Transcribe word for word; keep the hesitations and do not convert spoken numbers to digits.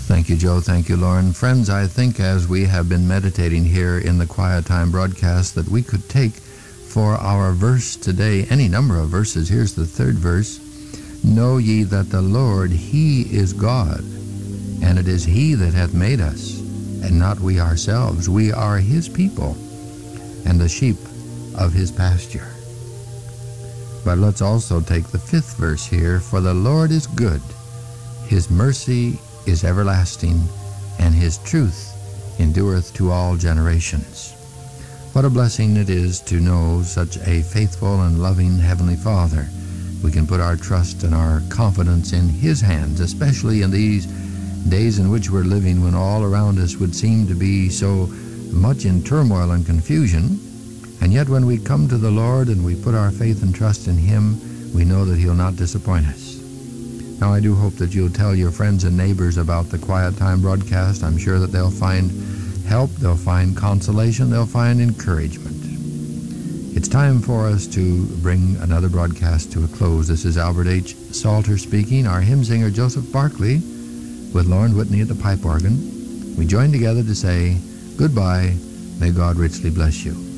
Thank you, Joe. Thank you, Lauren. Friends, I think as we have been meditating here in the Quiet Time broadcast that we could take for our verse today any number of verses. Here's the third verse. Know ye that the Lord, he is God, and it is he that hath made us, and not we ourselves. We are his people, and the sheep of his pasture. But let's also take the fifth verse here. For the Lord is good, his mercy is everlasting, and his truth endureth to all generations. What a blessing it is to know such a faithful and loving Heavenly Father. We can put our trust and our confidence in his hands, especially in these days in which we're living, when all around us would seem to be so much in turmoil and confusion. And yet when we come to the Lord and we put our faith and trust in him, we know that he'll not disappoint us. Now, I do hope that you'll tell your friends and neighbors about the Quiet Time broadcast. I'm sure that they'll find help, they'll find consolation, they'll find encouragement. It's time for us to bring another broadcast to a close. This is Albert H. Salter speaking, our hymn singer Joseph Barkley, with Lauren Whitney at the pipe organ. We join together to say goodbye. May God richly bless you.